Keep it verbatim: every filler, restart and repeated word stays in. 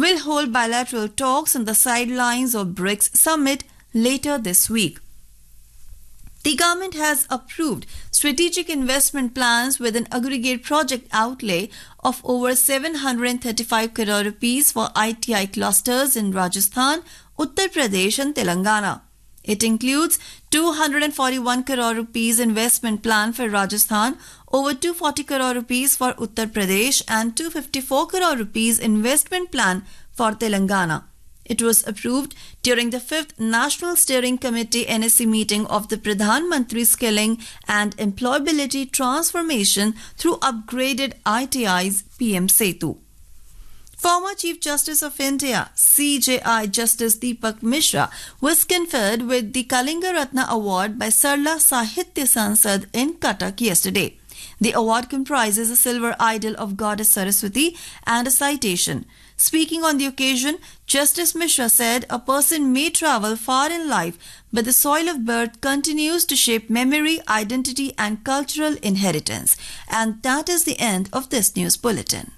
will hold bilateral talks on the sidelines of BRICS summit later this week. The government has approved strategic investment plans with an aggregate project outlay of over seven hundred thirty-five crore rupees for I T I clusters in Rajasthan, Uttar Pradesh and Telangana. It includes two hundred forty-one crore rupees investment plan for Rajasthan, over two hundred forty crore rupees for Uttar Pradesh and two hundred fifty-four crore rupees investment plan for Telangana. It was approved during the fifth National Steering Committee N S C meeting of the Pradhan Mantri Skilling and Employability Transformation through upgraded I T I's P M Setu. Former Chief Justice of India, C J I Justice Deepak Mishra, was conferred with the Kalinga Ratna Award by Sarla Sahitya Sansad in Cuttack yesterday. The award comprises a silver idol of Goddess Saraswati and a citation. Speaking on the occasion, Justice Mishra said a person may travel far in life, but the soil of birth continues to shape memory, identity and cultural inheritance. And that is the end of this news bulletin.